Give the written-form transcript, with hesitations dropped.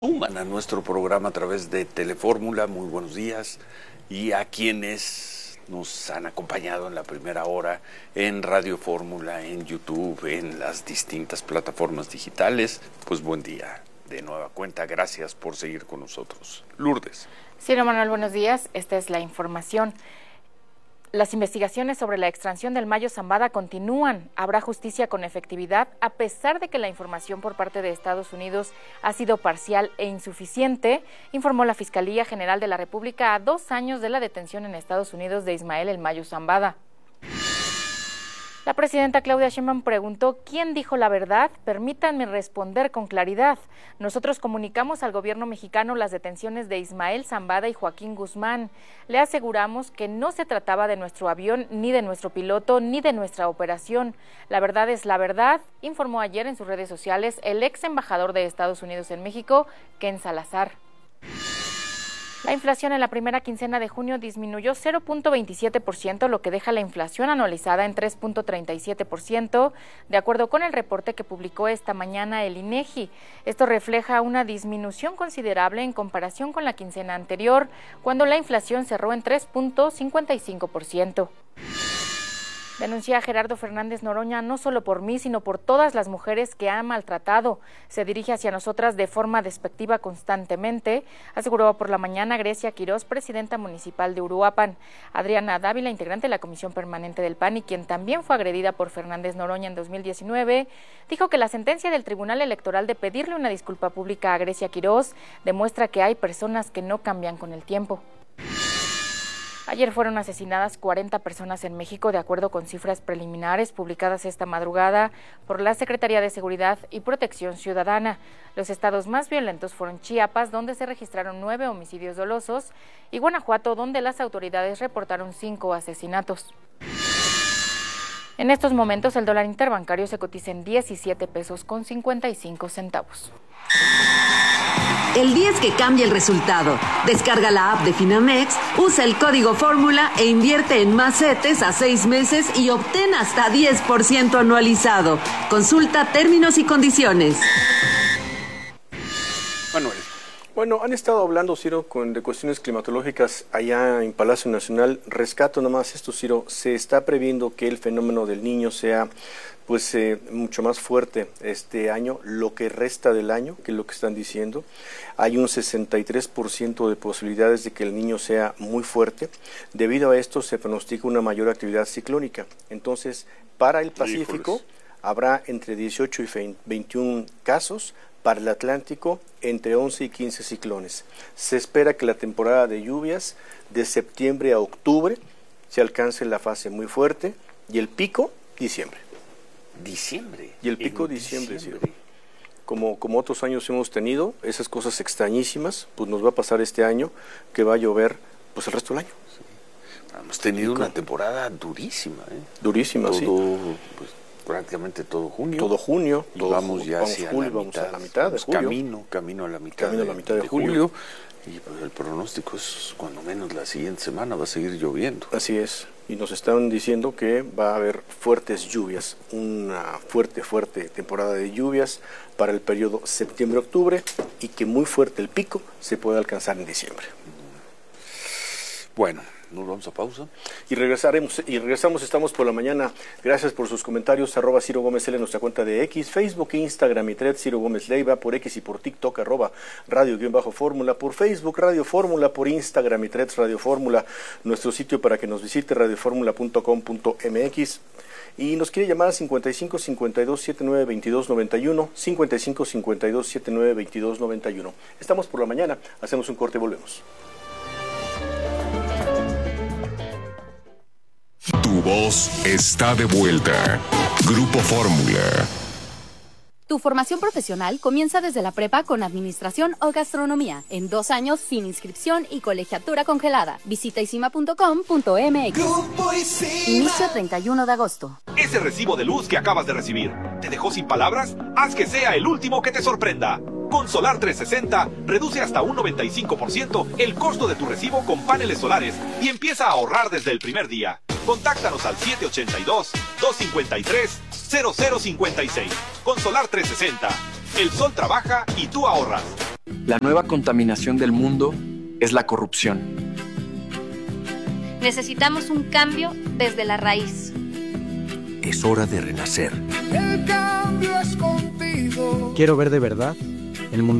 Suman a nuestro programa a través de Telefórmula. Muy buenos días. Y a quienes nos han acompañado en la primera hora en Radio Fórmula, en YouTube, en las distintas plataformas digitales, pues buen día de nueva cuenta. Gracias por seguir con nosotros. Lourdes. Ciro Manuel, buenos días. Esta es la información. Las investigaciones sobre la extracción del Mayo Zambada continúan. Habrá justicia con efectividad, a pesar de que la información por parte de Estados Unidos ha sido parcial e insuficiente, informó la Fiscalía General de la República a 2 años de la detención en Estados Unidos de Ismael El Mayo Zambada. La presidenta Claudia Sheinbaum preguntó ¿quién dijo la verdad? Permítanme responder con claridad. Nosotros comunicamos al gobierno mexicano las detenciones de Ismael Zambada y Joaquín Guzmán. Le aseguramos que no se trataba de nuestro avión, ni de nuestro piloto, ni de nuestra operación. La verdad es la verdad, informó ayer en sus redes sociales el ex embajador de Estados Unidos en México, Ken Salazar. La inflación en la primera quincena de junio disminuyó 0.27%, lo que deja la inflación anualizada en 3.37%, de acuerdo con el reporte que publicó esta mañana el INEGI. Esto refleja una disminución considerable en comparación con la quincena anterior, cuando la inflación cerró en 3.55%. Denuncia a Gerardo Fernández Noroña no solo por mí, sino por todas las mujeres que ha maltratado. Se dirige hacia nosotras de forma despectiva constantemente, aseguró por la mañana Grecia Quirós, presidenta municipal de Uruapan. Adriana Dávila, integrante de la Comisión Permanente del PAN y quien también fue agredida por Fernández Noroña en 2019, dijo que la sentencia del Tribunal Electoral de pedirle una disculpa pública a Grecia Quirós demuestra que hay personas que no cambian con el tiempo. Ayer fueron asesinadas 40 personas en México, de acuerdo con cifras preliminares publicadas esta madrugada por la Secretaría de Seguridad y Protección Ciudadana. Los estados más violentos fueron Chiapas, donde se registraron 9 homicidios dolosos, y Guanajuato, donde las autoridades reportaron 5 asesinatos. En estos momentos, el dólar interbancario se cotiza en 17 pesos con 55 centavos. El 10 que cambia el resultado. Descarga la app de Finamex, usa el código Fórmula e invierte en más CETES a 6 meses y obtén hasta 10% anualizado. Consulta términos y condiciones. Manuel. Bueno, han estado hablando, Ciro, de cuestiones climatológicas allá en Palacio Nacional. Rescato nomás esto, Ciro. Se está previendo que el fenómeno del Niño sea mucho más fuerte este año, lo que resta del año, que es lo que están diciendo. Hay un 63% de posibilidades de que el Niño sea muy fuerte. Debido a esto se pronostica una mayor actividad ciclónica. Entonces, para el Pacífico habrá entre 18 y 21 casos, para el Atlántico entre 11 y 15 ciclones. Se espera que la temporada de lluvias de septiembre a octubre se alcance la fase muy fuerte y el pico diciembre. ¿Diciembre? Y el pico diciembre. Sí. Como otros años hemos tenido, esas cosas extrañísimas, pues nos va a pasar este año, que va a llover pues el resto del año. Sí. Hemos tenido una temporada durísima. Durísima, todo, sí. Pues, prácticamente todo junio. Todo junio. Y vamos ya hacia julio, la mitad. Vamos a la mitad de julio. Camino a la mitad, de julio. Y pues el pronóstico es cuando menos la siguiente semana va a seguir lloviendo. Así es. Y nos están diciendo que va a haber fuertes lluvias, una fuerte temporada de lluvias para el periodo septiembre-octubre y que muy fuerte el pico se puede alcanzar en diciembre. Bueno, nos vamos a pausa. Y regresamos, estamos por la mañana. Gracias por sus comentarios, @Ciro Gómez L en nuestra cuenta de X, Facebook, Instagram y Threads, Ciro Gómez Leiva, por X y por TikTok, @Radio_Fórmula, por Facebook, Radio Fórmula, por Instagram y Threads, Radio Fórmula, nuestro sitio para que nos visite, radioformula.com.mx. Y nos quiere llamar a 55 52 79 22 91, 55 52 79 22 91. Estamos por la mañana, hacemos un corte y volvemos. Tu voz está de vuelta. Grupo Fórmula. Tu formación profesional comienza desde la prepa con administración o gastronomía, en 2 años sin inscripción y colegiatura congelada. Visita isima.com.mx. Inicio 31 de agosto. Ese recibo de luz que acabas de recibir, ¿te dejó sin palabras? Haz que sea el último que te sorprenda. Con Solar 360, reduce hasta un 95% el costo de tu recibo con paneles solares y empieza a ahorrar desde el primer día. Contáctanos al 782-253-0056. Con Solar 360, el sol trabaja y tú ahorras. La nueva contaminación del mundo es la corrupción. Necesitamos un cambio desde la raíz. Es hora de renacer. El cambio es contigo. Quiero ver de verdad el mundo